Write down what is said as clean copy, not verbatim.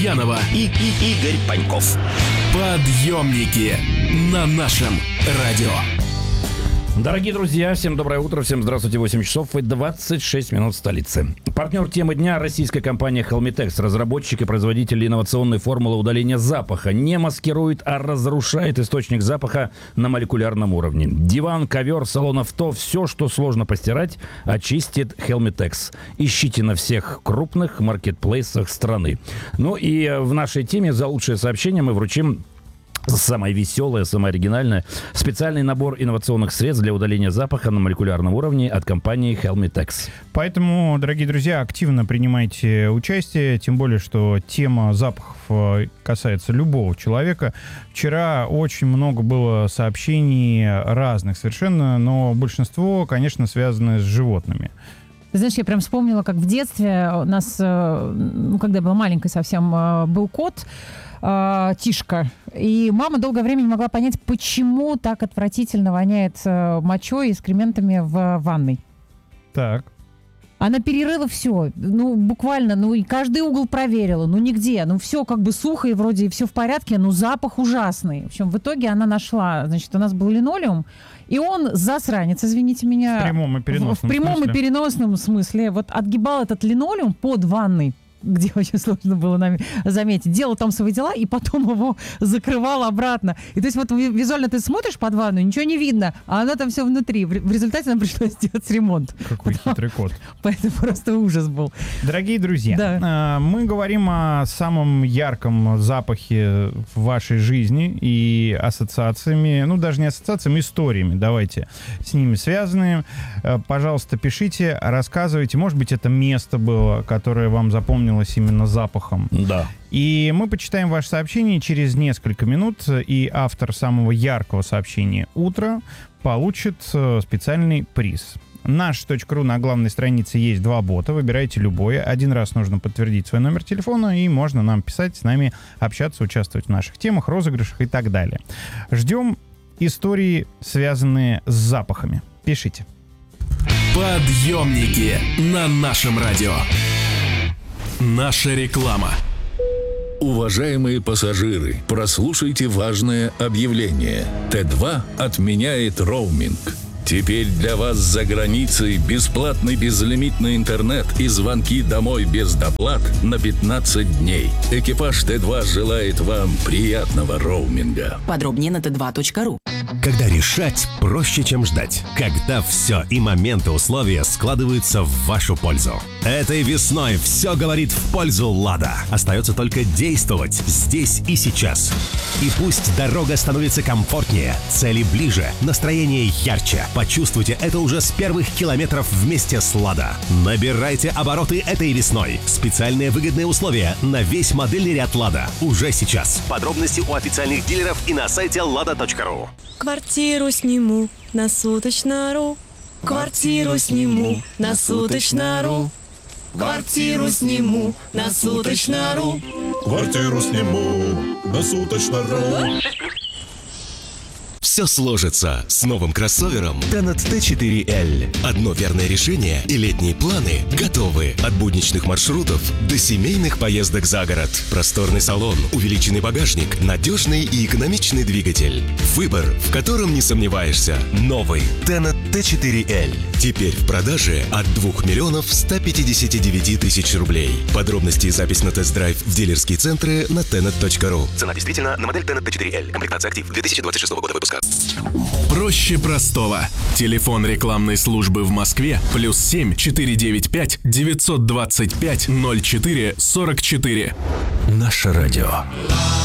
Янова и Игорь Паньков. Подъемники на нашем радио. Дорогие друзья, всем доброе утро, всем здравствуйте, 8 часов и 26 минут в столице. Партнер темы дня – российская компания Helmetex, разработчик и производитель инновационной формулы удаления запаха. Не маскирует, а разрушает источник запаха на молекулярном уровне. Диван, ковер, салон авто – все, что сложно постирать, очистит Helmetex. Ищите на всех крупных маркетплейсах страны. Ну и в нашей теме за лучшее сообщение мы вручим самое веселое, самое оригинальное. Специальный набор инновационных средств для удаления запаха на молекулярном уровне от компании Helmetex. Поэтому, дорогие друзья, активно принимайте участие, тем более, что тема запахов касается любого человека. Вчера очень много было сообщений разных совершенно, но большинство, конечно, связаны с животными. Знаешь, я прям вспомнила, как в детстве у нас, когда я была маленькой совсем, был кот, Тишка. И мама долгое время не могла понять, почему так отвратительно воняет мочой и экскрементами в ванной. Так. Она перерыла все, буквально, и каждый угол проверила, нигде, все как бы сухо и вроде все в порядке, но запах ужасный. В общем, в итоге она нашла, у нас был линолеум, и он засранец, извините меня. В прямом и переносном смысле. Вот отгибал этот линолеум под ванной, где очень сложно было нам заметить. Делал там свои дела, и потом его закрывал обратно. И то есть вот визуально ты смотришь под ванну, ничего не видно, а она там все внутри. В результате нам пришлось сделать ремонт. Какой хитрый кот. Поэтому просто ужас был. Дорогие друзья, да. Мы говорим о самом ярком запахе в вашей жизни и ассоциациями, даже не ассоциациями, историями. Давайте с ними связанные. Пожалуйста, пишите, рассказывайте. Может быть, это место было, которое вам запомнилось именно запахом. Да. И мы почитаем ваше сообщение через несколько минут, и автор самого яркого сообщения «Утро» получит специальный приз. Наш.ру на главной странице есть 2 бота, выбирайте любой. Один раз нужно подтвердить свой номер телефона, и можно нам писать, с нами общаться, участвовать в наших темах, розыгрышах и так далее. Ждем истории, связанные с запахами. Пишите. Подъемники на нашем радио. Наша реклама. Уважаемые пассажиры, прослушайте важное объявление. Т2 отменяет роуминг. Теперь для вас за границей бесплатный безлимитный интернет и звонки домой без доплат на 15 дней. Экипаж Т2 желает вам приятного роуминга. Подробнее на t2.ru. Когда решать проще, чем ждать. Когда все и моменты, условия складываются в вашу пользу. Этой весной все говорит в пользу «Лада». Остается только действовать здесь и сейчас. И пусть дорога становится комфортнее, цели ближе, настроение ярче. Почувствуйте это уже с первых километров вместе с «Лада». Набирайте обороты этой весной. Специальные выгодные условия на весь модельный ряд «Лада» уже сейчас. Подробности у официальных дилеров и на сайте lada.ru. Квартиру сниму на суточно.ру. Квартиру сниму на суточно.ру. Квартиру сниму на суточно.ру. Квартиру сниму на суточно.ру. Все сложится с новым кроссовером Tenet T4L. Одно верное решение, и летние планы готовы. От будничных маршрутов до семейных поездок за город. Просторный салон, увеличенный багажник, надежный и экономичный двигатель. Выбор, в котором не сомневаешься. Новый Tenet T4L. Теперь в продаже от 2 159 000 рублей. Подробности и запись на тест-драйв в дилерские центры на tenet.ru. Цена действительно на модель Tenet T4L. Комплектация «Актив» 2026 года выпуска. Проще простого. Телефон рекламной службы в Москве +7 495 925 04 44. Наше радио.